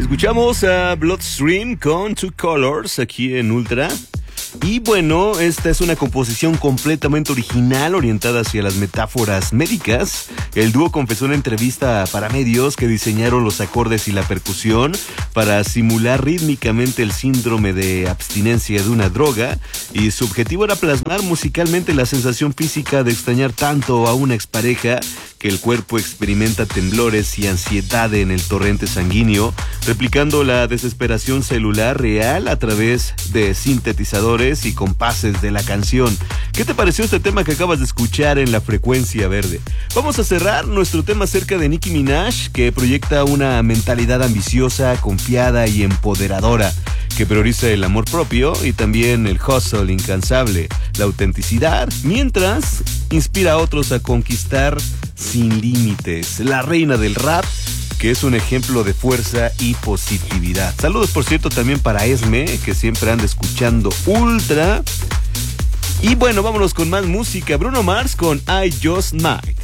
Escuchamos a Bloodstream con Two Colors aquí en Ultra. Y bueno, esta es una composición completamente original orientada hacia las metáforas médicas. El dúo confesó en una entrevista para medios que diseñaron los acordes y la percusión para simular rítmicamente el síndrome de abstinencia de una droga, y su objetivo era plasmar musicalmente la sensación física de extrañar tanto a una expareja que el cuerpo experimenta temblores y ansiedad en el torrente sanguíneo, replicando la desesperación celular real a través de sintetizadores y compases de la canción. ¿Qué te pareció este tema que acabas de escuchar en la frecuencia verde? Vamos a cerrar nuestro tema acerca de Nicki Minaj, que proyecta una mentalidad ambiciosa, confiada y empoderadora, que prioriza el amor propio y también el hustle incansable, la autenticidad, mientras inspira a otros a conquistar sin límites. La reina del rap, que es un ejemplo de fuerza y positividad. Saludos, por cierto, también para Esme, que siempre anda escuchando Ultra. Y bueno, vámonos con más música. Bruno Mars con I Just Might.